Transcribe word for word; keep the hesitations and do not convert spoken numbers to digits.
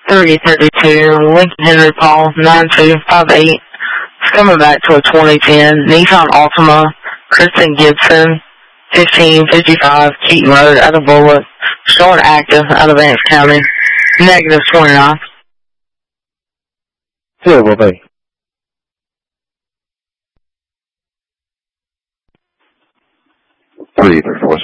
three thirty-two, Lincoln Henry Paul, nine two five eight. It's coming back to a twenty ten Nissan Altima, Kristen Gibson, fifteen fifty-five Keaton Road, out of Bullock, showing active out of Vance County, negative twenty-nine. Zero will be. three, three, four.